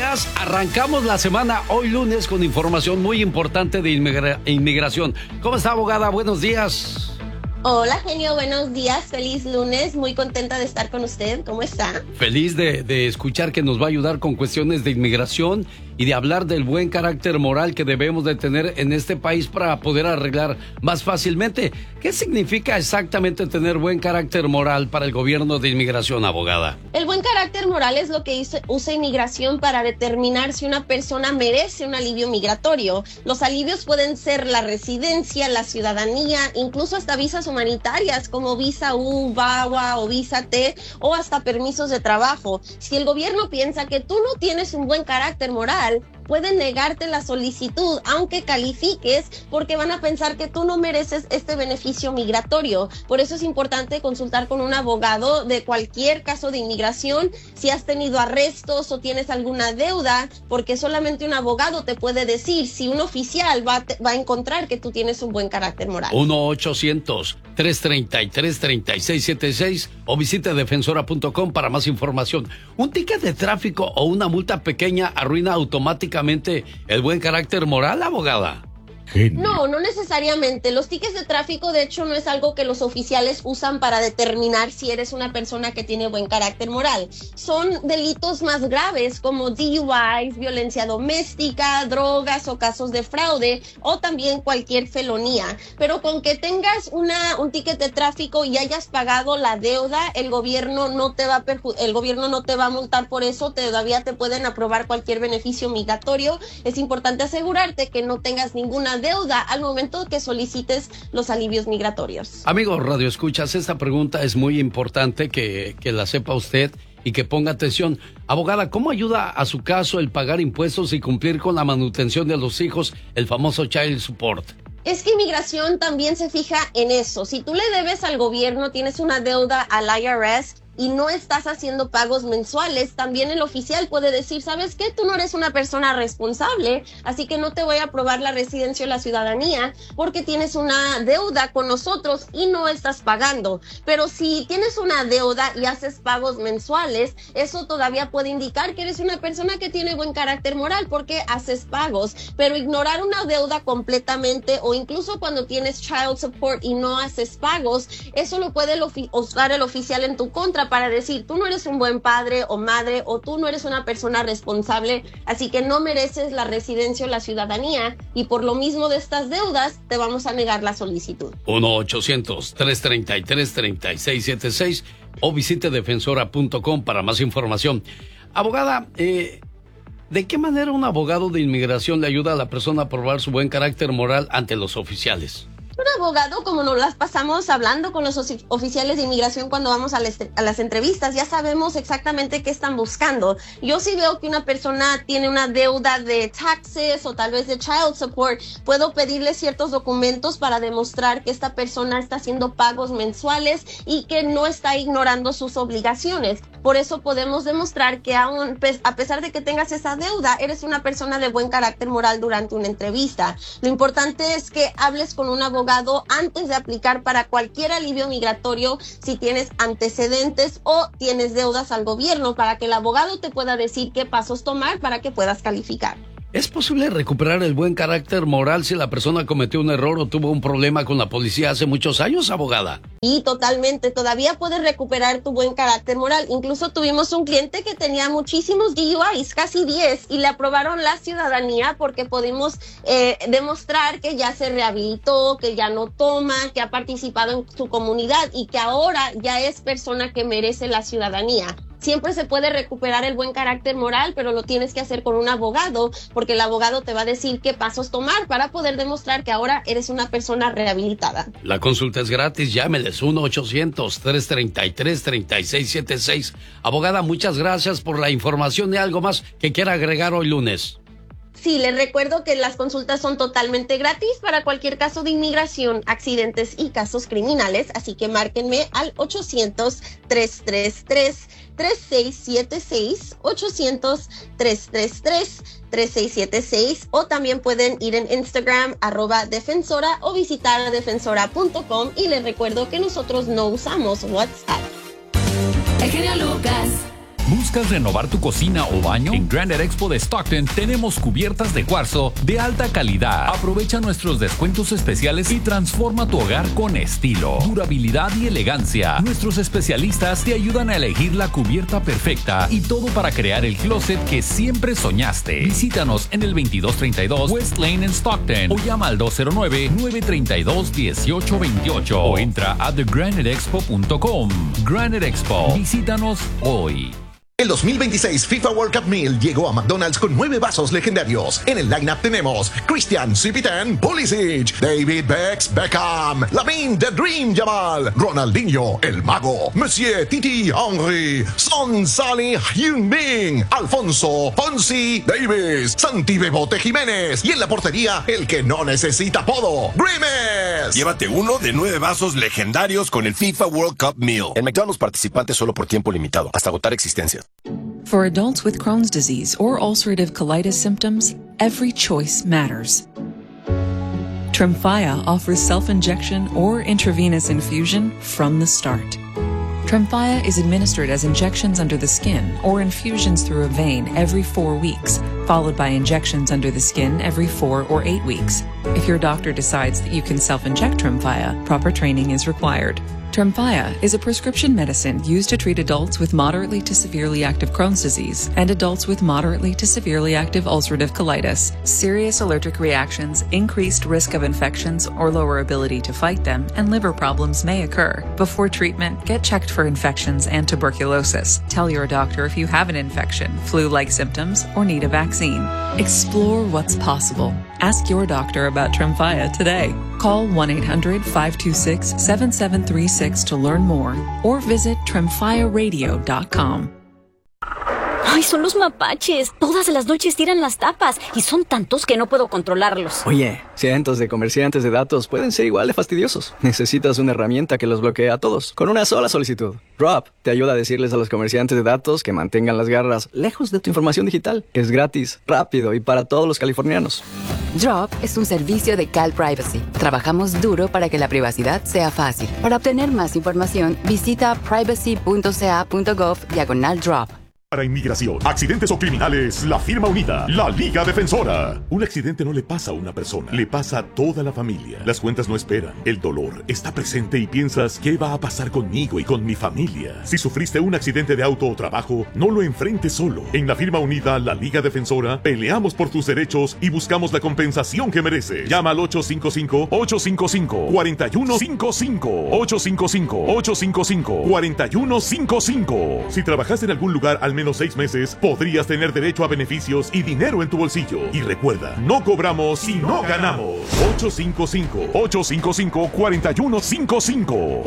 días. Arrancamos la semana hoy lunes con información muy importante de inmigración. ¿Cómo está, abogada? Buenos días. Hola, genio, buenos días, feliz lunes, muy contenta de estar con usted, ¿cómo está? Feliz de escuchar que nos va a ayudar con cuestiones de inmigración y de hablar del buen carácter moral que debemos de tener en este país para poder arreglar más fácilmente. ¿Qué significa exactamente tener buen carácter moral para el gobierno de inmigración, abogada? El buen carácter moral es lo que usa inmigración para determinar si una persona merece un alivio migratorio. Los alivios pueden ser la residencia, la ciudadanía, incluso hasta visas humanitarias como visa U, VAWA o visa T o hasta permisos de trabajo. Si el gobierno piensa que tú no tienes un buen carácter moral, pueden negarte la solicitud aunque califiques porque van a pensar que tú no mereces este beneficio migratorio. Por eso es importante consultar con un abogado de cualquier caso de inmigración si has tenido arrestos o tienes alguna deuda, porque solamente un abogado te puede decir si un oficial va a encontrar que tú tienes un buen carácter moral. 1-800-333-3676 o visita defensora.com para más información. ¿Un ticket de tráfico o una multa pequeña arruina automáticamente el buen carácter moral, abogada? No, no necesariamente. Los tickets de tráfico, de hecho, no es algo que los oficiales usan para determinar si eres una persona que tiene buen carácter moral. Son delitos más graves como DUIs, violencia doméstica, drogas o casos de fraude o también cualquier felonía. Pero con que tengas un ticket de tráfico y hayas pagado la deuda, el gobierno no te va a multar por eso. Todavía te pueden aprobar cualquier beneficio migratorio. Es importante asegurarte que no tengas ninguna deuda al momento que solicites los alivios migratorios. Amigos Radio Escuchas, esta pregunta es muy importante que la sepa usted y que ponga atención. Abogada, ¿cómo ayuda a su caso el pagar impuestos y cumplir con la manutención de los hijos, el famoso child support? Es que inmigración también se fija en eso. Si tú le debes al gobierno, tienes una deuda al IRS y no estás haciendo pagos mensuales, también el oficial puede decir, ¿sabes qué? Tú no eres una persona responsable, así que no te voy a aprobar la residencia o la ciudadanía porque tienes una deuda con nosotros y no estás pagando. Pero si tienes una deuda y haces pagos mensuales, eso todavía puede indicar que eres una persona que tiene buen carácter moral porque haces pagos. Pero ignorar una deuda completamente o incluso cuando tienes child support y no haces pagos, eso lo puede usar el oficial en tu contra para decir, tú no eres un buen padre o madre o tú no eres una persona responsable, así que no mereces la residencia o la ciudadanía y por lo mismo de estas deudas te vamos a negar la solicitud. 1-800-333-3676 o visite defensora.com para más información. Abogada, ¿de qué manera un abogado de inmigración le ayuda a la persona a probar su buen carácter moral ante los oficiales? Un abogado, como nos las pasamos hablando con los oficiales de inmigración cuando vamos a las entrevistas, ya sabemos exactamente qué están buscando. Yo si veo que una persona tiene una deuda de taxes o tal vez de child support, puedo pedirle ciertos documentos para demostrar que esta persona está haciendo pagos mensuales y que no está ignorando sus obligaciones. Por eso podemos demostrar que aún, a pesar de que tengas esa deuda, eres una persona de buen carácter moral durante una entrevista. Lo importante es que hables con un abogado antes de aplicar para cualquier alivio migratorio si tienes antecedentes o tienes deudas al gobierno, para que el abogado te pueda decir qué pasos tomar para que puedas calificar. ¿Es posible recuperar el buen carácter moral si la persona cometió un error o tuvo un problema con la policía hace muchos años, abogada? Y totalmente, todavía puedes recuperar tu buen carácter moral. Incluso tuvimos un cliente que tenía muchísimos DUIs, casi 10, y le aprobaron la ciudadanía porque pudimos demostrar que ya se rehabilitó, que ya no toma, que ha participado en su comunidad y que ahora ya es persona que merece la ciudadanía. Siempre se puede recuperar el buen carácter moral, pero lo tienes que hacer con un abogado, porque el abogado te va a decir qué pasos tomar para poder demostrar que ahora eres una persona rehabilitada. La consulta es gratis, llámeles 1-800-333-3676. Abogada, muchas gracias por la información y algo más que quiera agregar hoy lunes. Sí, les recuerdo que las consultas son totalmente gratis para cualquier caso de inmigración, accidentes y casos criminales, así que márquenme al 800-333-3676, 800-333-3676, o también pueden ir en Instagram, @defensora, o visitar defensora.com, y les recuerdo que nosotros no usamos WhatsApp. El genio Lucas. ¿Buscas renovar tu cocina o baño? En Granite Expo de Stockton tenemos cubiertas de cuarzo de alta calidad. Aprovecha nuestros descuentos especiales y transforma tu hogar con estilo, durabilidad y elegancia. Nuestros especialistas te ayudan a elegir la cubierta perfecta y todo para crear el closet que siempre soñaste. Visítanos en el 2232 West Lane en Stockton o llama al 209-932-1828 o entra a thegraniteexpo.com. Granite Expo. Visítanos hoy. El 2026 FIFA World Cup Meal llegó a McDonald's con 9 vasos legendarios. En el lineup tenemos Christian CP10 Pulisic, David Beckham, Lamine The Dream Yamal, Ronaldinho El Mago, Monsieur Titi Henry, Son Salih Heung-min, Alfonso Fonsi Davis, Santi Bebote Jiménez y en la portería el que no necesita apodo, Grimes. Llévate uno de 9 vasos legendarios con el FIFA World Cup Meal. En McDonald's participantes solo por tiempo limitado, hasta agotar existencias. For adults with Crohn's disease or ulcerative colitis symptoms, every choice matters. Tremfya offers self-injection or intravenous infusion from the start. Tremfya is administered as injections under the skin or infusions through a vein every 4 weeks, followed by injections under the skin every 4 or 8 weeks. If your doctor decides that you can self-inject Tremfya, proper training is required. Tremfya is a prescription medicine used to treat adults with moderately to severely active Crohn's disease and adults with moderately to severely active ulcerative colitis. Serious allergic reactions, increased risk of infections or lower ability to fight them, and liver problems may occur. Before treatment, get checked for infections and tuberculosis. Tell your doctor if you have an infection, flu-like symptoms, or need a vaccine. Explore what's possible. Ask your doctor about Tremfya today. Call 1-800-526-7736 to learn more or visit tremfyaradio.com. ¡Ay, son los mapaches! Todas las noches tiran las tapas y son tantos que no puedo controlarlos. Oye, cientos de comerciantes de datos pueden ser igual de fastidiosos. Necesitas una herramienta que los bloquee a todos con una sola solicitud. Drop te ayuda a decirles a los comerciantes de datos que mantengan las garras lejos de tu información digital. Es gratis, rápido y para todos los californianos. Drop es un servicio de Cal Privacy. Trabajamos duro para que la privacidad sea fácil. Para obtener más información, visita privacy.ca.gov/drop. Para inmigración, accidentes o criminales, la firma unida, la Liga Defensora. Un accidente no le pasa a una persona, le pasa a toda la familia. Las cuentas no esperan, el dolor está presente y piensas, ¿qué va a pasar conmigo y con mi familia? Si sufriste un accidente de auto o trabajo, no lo enfrentes solo. En la firma unida, la Liga Defensora, peleamos por tus derechos y buscamos la compensación que mereces. Llama al 855-855-4155. 855-855-4155. Si trabajaste en algún lugar al menos 6 meses, podrías tener derecho a beneficios y dinero en tu bolsillo. Y recuerda, no cobramos si no ganamos. 855-855-4155.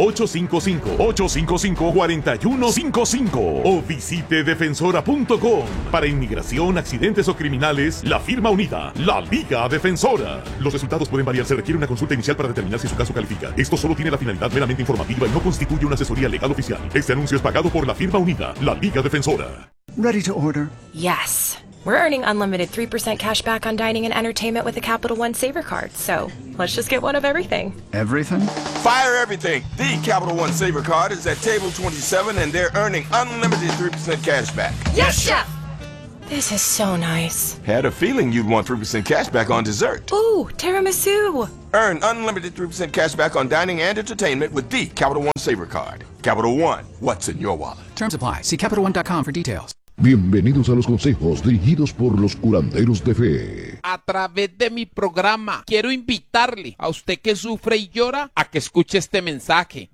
855-855-4155. O visite defensora.com. Para inmigración, accidentes o criminales, la firma unida, la Liga Defensora. Los resultados pueden variar. Se requiere una consulta inicial para determinar si su caso califica. Esto solo tiene la finalidad meramente informativa y no constituye una asesoría legal oficial. Este anuncio es pagado por la firma unida, la Liga Defensora. Ready to order? Yes. We're earning unlimited 3% cash back on dining and entertainment with the Capital One Saver Card, so let's just get one of everything. Everything? Fire everything! The Capital One Saver Card is at table 27 and they're earning unlimited 3% cash back. Yes, Chef! This is so nice. Had a feeling you'd want 3% cash back on dessert. Ooh, tiramisu! Earn unlimited 3% cash back on dining and entertainment with the Capital One Saver Card. Capital One, what's in your wallet? Terms apply. See CapitalOne.com for details. Bienvenidos a los consejos dirigidos por los curanderos de fe. A través de mi programa, quiero invitarle a usted que sufre y llora a que escuche este mensaje.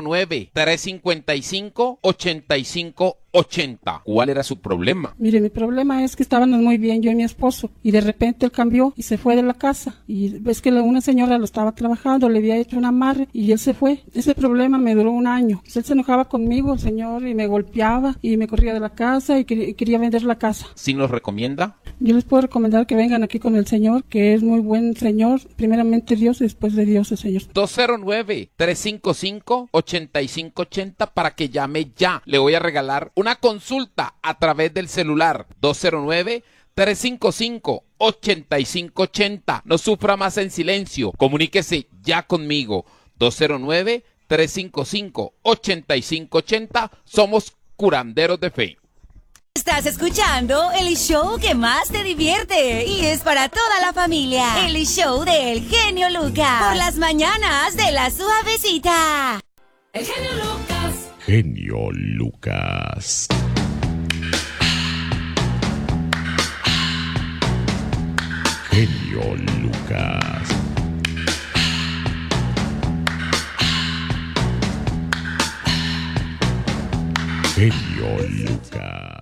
209-355-8580. ¿Cuál era su problema? Mire, mi problema es que estábamos muy bien, yo y mi esposo, y de repente él cambió y se fue de la casa. Y ves que una señora lo estaba trabajando, le había hecho un amarre y él se fue. Ese problema me duró 1 año. Él se enojaba conmigo, el señor, y me golpeaba y me corría de la casa y quería vender la casa. ¿Sí nos recomienda? Yo les puedo recomendar que vengan aquí con el señor, que es muy buen señor. Primeramente Dios y después de Dios el señor. 209-355-8580 para que llame ya. Le voy a regalar una consulta a través del celular. 209-355-8580. No sufra más en silencio. Comuníquese ya conmigo. 209-355-8580. Somos curanderos de fe. Estás escuchando el show que más te divierte y es para toda la familia. El show del genio Lucas. Por las mañanas de La Suavecita. El genio Lucas. Genio Lucas. Genio Lucas. Genio Lucas.